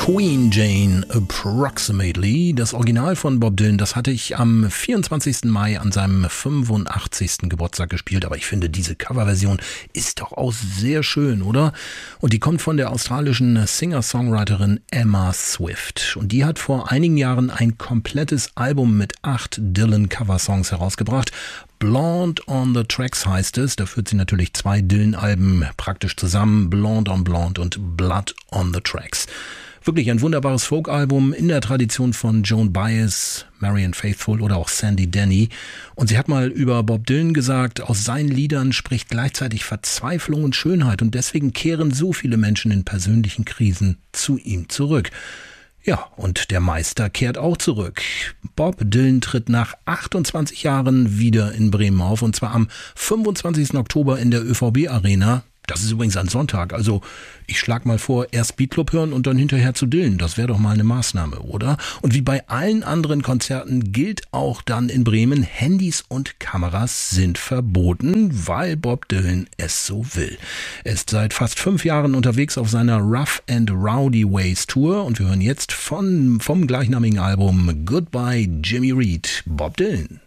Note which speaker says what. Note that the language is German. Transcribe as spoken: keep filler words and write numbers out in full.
Speaker 1: Queen Jane Approximately, das Original von Bob Dylan, das hatte ich am vierundzwanzigsten Mai an seinem fünfundachtzigsten Geburtstag gespielt, aber ich finde, diese Coverversion ist doch auch sehr schön, oder? Und die kommt von der australischen Singer-Songwriterin Emma Swift und die hat vor einigen Jahren ein komplettes Album mit acht Dylan-Coversongs herausgebracht. Blonde on the Tracks heißt es, da führt sie natürlich zwei Dylan-Alben praktisch zusammen, Blonde on Blonde und Blood on the Tracks. Wirklich ein wunderbares Folk-Album in der Tradition von Joan Baez, Marianne Faithfull oder auch Sandy Denny. Und sie hat mal über Bob Dylan gesagt, aus seinen Liedern spricht gleichzeitig Verzweiflung und Schönheit und deswegen kehren so viele Menschen in persönlichen Krisen zu ihm zurück. Ja, und der Meister kehrt auch zurück. Bob Dylan tritt nach achtundzwanzig Jahren wieder in Bremen auf und zwar am fünfundzwanzigsten Oktober in der Ö V B-Arena. Das ist übrigens ein Sonntag, also ich schlag mal vor, erst Beatclub hören und dann hinterher zu Dylan. Das wäre doch mal eine Maßnahme, oder? Und wie bei allen anderen Konzerten gilt auch dann in Bremen, Handys und Kameras sind verboten, weil Bob Dylan es so will. Er ist seit fast fünf Jahren unterwegs auf seiner Rough and Rowdy Ways Tour und wir hören jetzt von, vom gleichnamigen Album Goodbye Jimmy Reed, Bob Dylan.